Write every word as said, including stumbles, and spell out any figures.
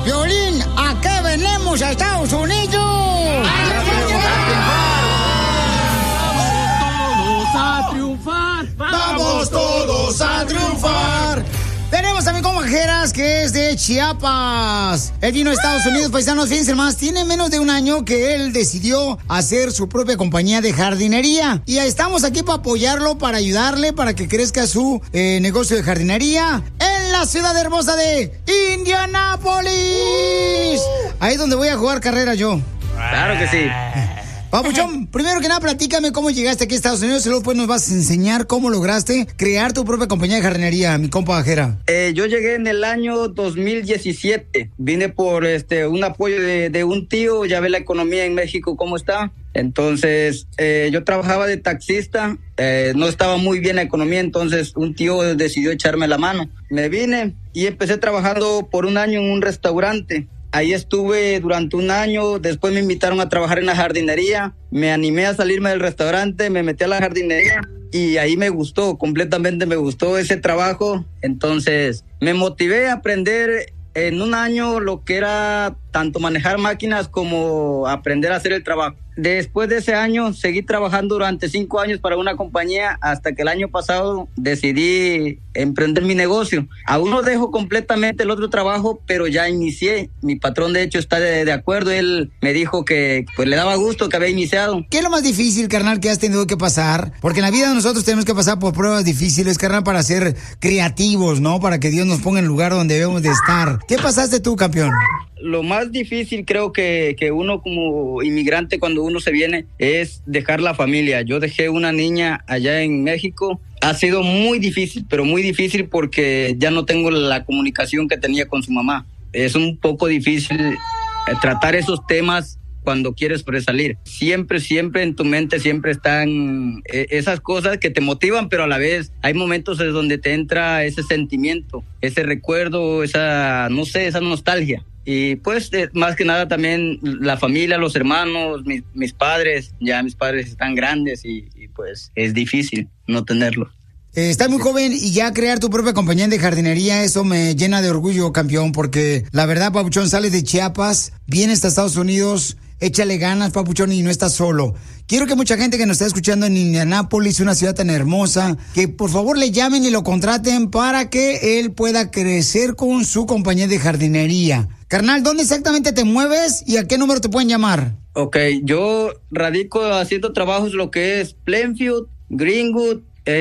Piolín, ¿a qué venimos a Estados Unidos? ¡A triunfar! ¡Vamos todos a triunfar! Tenemos a mi compa Jeras, que es de Chiapas. Él vino a Estados Unidos, paisanos, fíjense más. Tiene menos de un año que él decidió hacer su propia compañía de jardinería. Y estamos aquí para apoyarlo, para ayudarle, para que crezca su eh, negocio de jardinería en la ciudad hermosa de Indianápolis. Ahí es donde voy a jugar carrera yo. Claro que sí. Papuchón, primero que nada, platícame cómo llegaste aquí a Estados Unidos y luego pues nos vas a enseñar cómo lograste crear tu propia compañía de jardinería, mi compa Jera. Eh, yo llegué en el año dos mil diecisiete. Vine por este un apoyo de, de un tío. Ya ve la economía en México cómo está. Entonces, eh, yo trabajaba de taxista. Eh, no estaba muy bien la economía, entonces un tío decidió echarme la mano. Me vine y empecé trabajando por un año en un restaurante. Ahí estuve durante un año, después me invitaron a trabajar en la jardinería, me animé a salirme del restaurante, me metí a la jardinería y ahí me gustó, completamente me gustó ese trabajo. Entonces me motivé a aprender en un año lo que era tanto manejar máquinas como aprender a hacer el trabajo. Después de ese año seguí trabajando durante cinco años para una compañía hasta que el año pasado decidí emprender mi negocio. Aún no dejo completamente el otro trabajo, pero ya inicié. Mi patrón de hecho está de, de acuerdo. Él me dijo que pues le daba gusto que había iniciado. ¿Qué es lo más difícil, carnal, que has tenido que pasar? Porque en la vida nosotros tenemos que pasar por pruebas difíciles, carnal, para ser creativos, ¿no? Para que Dios nos ponga en el lugar donde debemos de estar. ¿Qué pasaste tú, campeón? Lo más difícil creo que, que uno como inmigrante cuando uno se viene es dejar la familia. Yo dejé una niña allá en México. Ha sido muy difícil, pero muy difícil porque ya no tengo la comunicación que tenía con su mamá. Es un poco difícil eh, tratar esos temas cuando quieres sobresalir. Siempre, siempre en tu mente siempre están eh, esas cosas que te motivan, pero a la vez hay momentos en donde te entra ese sentimiento, ese recuerdo, esa, no sé, esa nostalgia. Y pues eh, más que nada también la familia, los hermanos, mis, mis padres, ya mis padres están grandes y, y pues es difícil no tenerlo. Eh, estás muy joven y ya crear tu propia compañía de jardinería, eso me llena de orgullo, campeón, porque la verdad, Papuchón, sales de Chiapas, vienes a Estados Unidos, échale ganas, Papuchón, y no estás solo. Quiero que mucha gente que nos está escuchando en Indianápolis, una ciudad tan hermosa, que por favor le llamen y lo contraten para que él pueda crecer con su compañía de jardinería. Carnal, ¿dónde exactamente te mueves y a qué número te pueden llamar? Ok, yo radico haciendo trabajos lo que es Plainfield, Greenwood,